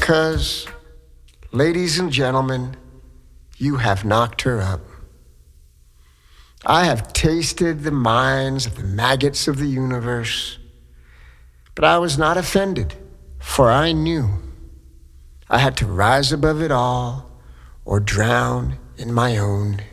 Because, ladies and gentlemen, you have knocked her up. I have tasted the minds of the maggots of the universe, but I was not offended, for I knew I had to rise above it all or drown in my own